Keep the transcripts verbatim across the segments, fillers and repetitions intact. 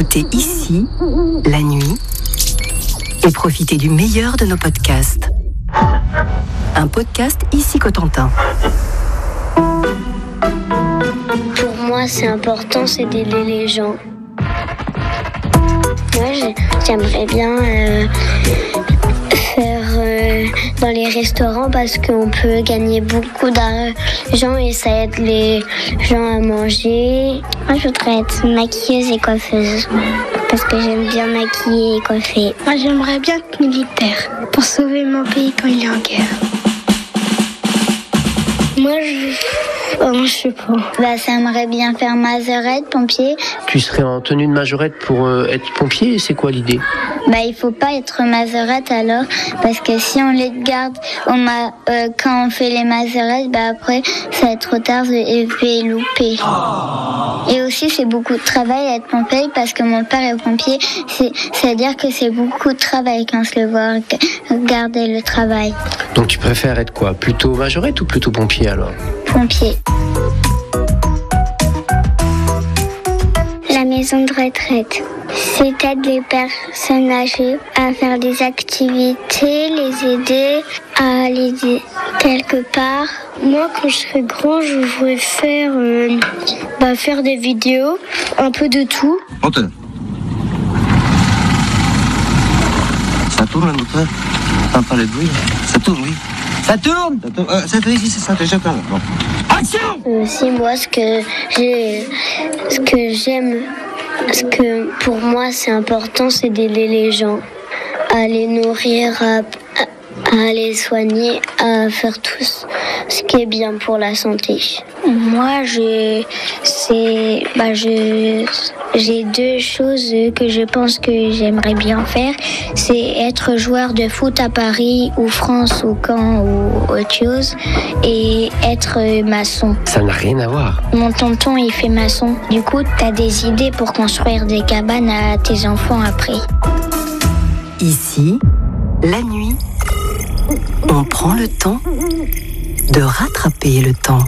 Écoutez ici, la nuit, et profitez du meilleur de nos podcasts. Un podcast Ici Cotentin. Pour moi, c'est important, c'est d'aider les gens. Moi, j'aimerais bien euh, faire euh, dans les restaurants parce qu'on peut gagner beaucoup d'argent et ça aide les gens à manger. Moi, je voudrais être maquilleuse et coiffeuse parce que j'aime bien maquiller et coiffer. Moi, j'aimerais bien être militaire pour sauver mon pays quand il est en guerre. Moi, je... Oh, je sais pas. Bah, ça aimerait bien faire majorette, pompier. Tu serais en tenue de majorette pour euh, être pompier, c'est quoi l'idée? Bah, il faut pas être majorette alors, parce que si on les garde on ma, euh, quand on fait les majorettes, bah après, ça va être trop tard et je vais louper. Et aussi, c'est beaucoup de travail être pompier, parce que mon père est pompier, c'est, c'est-à-dire que c'est beaucoup de travail quand je le vois garder le travail. Donc tu préfères être quoi? Plutôt majorette ou plutôt pompier alors? Pompier. La maison de retraite, c'est aider les personnes âgées à faire des activités, les aider à aller quelque part. Moi, quand je serai grand, je voudrais faire, euh, bah, faire des vidéos, un peu de tout. Monte. Ça tourne un peu. T'entends pas les bruits? Ça tourne, oui. Ça tourne, ça tourne. Euh, ça fait ici, c'est ça, déjà pas. Bon. Action! Aussi, moi, ce que j'ai, ce que j'aime, ce que pour moi c'est important, c'est d'aider les gens à les nourrir, à, à les soigner, à faire tout ce qui est bien pour la santé. Moi, je, c'est, bah, je, j'ai deux choses que je pense que j'aimerais bien faire. C'est être joueur de foot à Paris ou France ou Caen ou autre chose et être maçon. Ça n'a rien à voir. Mon tonton, il fait maçon. Du coup, t'as des idées pour construire des cabanes à tes enfants après. Ici, la nuit, on prend le temps de rattraper le temps.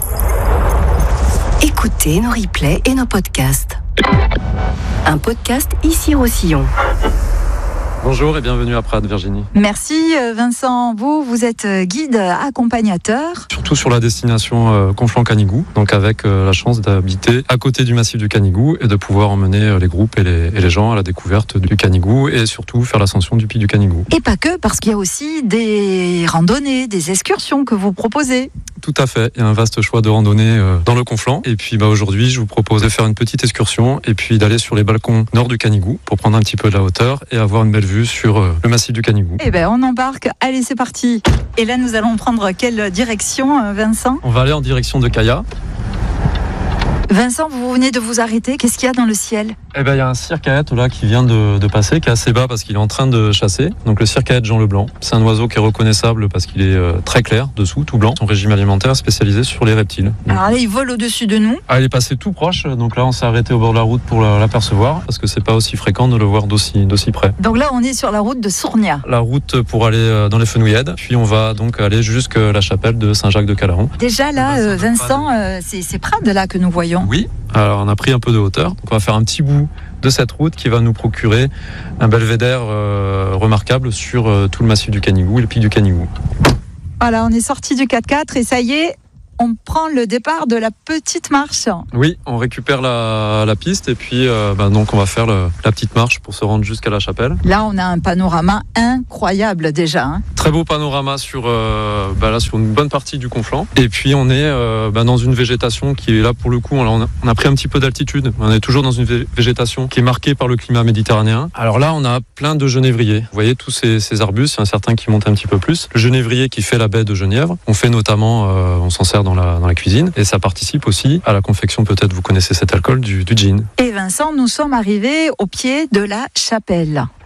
Écoutez nos replays et nos podcasts. Un podcast Ici Roussillon. Bonjour et bienvenue à Prades, Virginie. Merci Vincent. Vous, vous êtes guide accompagnateur. Surtout sur la destination euh, Conflans-Canigou, donc avec euh, la chance d'habiter à côté du massif du Canigou et de pouvoir emmener euh, les groupes et les, et les gens à la découverte du Canigou et surtout faire l'ascension du pic du Canigou. Et pas que, parce qu'il y a aussi des randonnées, des excursions que vous proposez. Tout à fait, il y a un vaste choix de randonnées euh, dans le Conflans. Et puis bah, aujourd'hui, je vous propose de faire une petite excursion et puis d'aller sur les balcons nord du Canigou pour prendre un petit peu de la hauteur et avoir une belle vue sur euh, le massif du Canigou. Eh ben, on embarque. Allez, c'est parti. Et là, nous allons prendre quelle direction, Vincent? On va aller en direction de Caya. Vincent, vous venez de vous arrêter. Qu'est-ce qu'il y a dans le ciel? Eh ben, il y a un circaète là qui vient de, de passer, qui est assez bas parce qu'il est en train de chasser. Donc le circaète Jean Leblanc, c'est un oiseau qui est reconnaissable parce qu'il est euh, très clair dessous, tout blanc. Son régime alimentaire est spécialisé sur les reptiles. Donc, alors là, il vole au-dessus de nous. Ah, il est passé tout proche, donc là on s'est arrêté au bord de la route pour l'apercevoir parce que c'est pas aussi fréquent de le voir d'aussi, d'aussi près. Donc là, on est sur la route de Sournia. La route pour aller dans les Fenouillèdes, puis on va donc aller jusqu'à la chapelle de Saint-Jacques-de-Calaron. Déjà là, euh, Vincent, euh, c'est, c'est Prades là que nous voyons. Oui. Alors on a pris un peu de hauteur, donc on va faire un petit bout de cette route qui va nous procurer un belvédère euh, remarquable sur euh, tout le massif du Canigou et le pic du Canigou. Voilà, on est sorti du quatre-quatre et ça y est, on prend le départ de la petite marche. Oui, on récupère la, la piste et puis euh, bah, donc on va faire le, la petite marche pour se rendre jusqu'à la chapelle. Là, on a un panorama incroyable déjà. Hein. Très beau panorama sur, euh, bah, là, sur une bonne partie du Conflans. Et puis on est euh, bah, dans une végétation qui est là pour le coup, on a, on a pris un petit peu d'altitude. On est toujours dans une végétation qui est marquée par le climat méditerranéen. Alors là, on a plein de genévriers. Vous voyez tous ces, ces arbustes, il y en a certains qui montent un petit peu plus. Le genévrier qui fait la baie de Genièvre. On fait notamment, euh, on s'en sert dans la, dans la cuisine et ça participe aussi à la confection, peut-être vous connaissez cet alcool, du, du gin. Et Vincent, nous sommes arrivés au pied de la chapelle.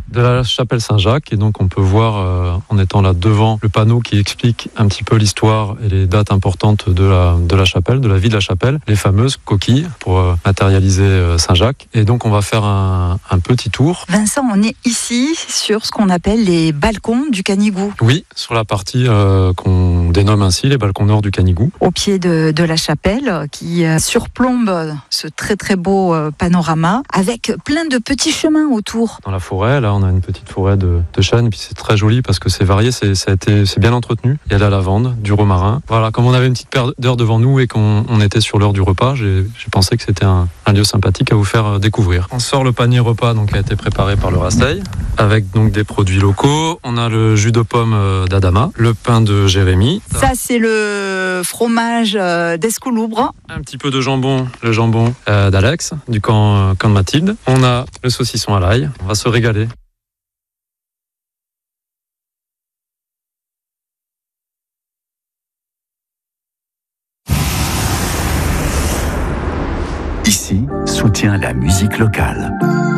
de la chapelle Saint-Jacques. Et donc on peut voir, euh, en étant là devant, le panneau qui explique un petit peu l'histoire et les dates importantes de la, de la chapelle, de la vie de la chapelle, les fameuses coquilles pour euh, matérialiser euh, Saint-Jacques. Et donc on va faire un, un petit tour. Vincent, on est ici sur ce qu'on appelle les balcons du Canigou. Oui, sur la partie euh, qu'on dénomme ainsi les balcons nord du Canigou. Au pied de, de la chapelle qui euh, surplombe ce très très beau euh, panorama avec plein de petits chemins autour. Dans la forêt, là on a une petite forêt de, de chênes, et puis c'est très joli parce que c'est varié, c'est, ça a été, c'est bien entretenu. Il y a de la lavande, du romarin. Voilà, comme on avait une petite paire d'heures devant nous et qu'on on était sur l'heure du repas, j'ai, j'ai pensé que c'était un, un lieu sympathique à vous faire découvrir. On sort le panier repas donc, qui a été préparé par le Rasteil, avec donc des produits locaux. On a le jus de pomme d'Adama, le pain de Jérémy. Ça c'est le fromage d'Escouloubre. Un petit peu de jambon, le jambon euh, d'Alex, du camp, euh, camp de Mathilde. On a le saucisson à l'ail, on va se régaler. Ici, soutient la musique locale.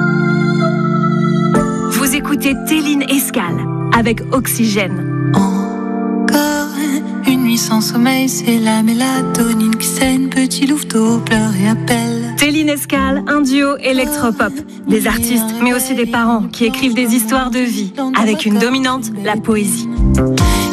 Vous écoutez Téline Escale avec Oxygène. Encore une nuit sans sommeil, c'est la mélatonine qui saigne. Petit louveteau pleure et appelle. Téline Escale, un duo électropop. Des artistes, mais aussi des parents qui écrivent des histoires de vie. Avec une dominante, la poésie.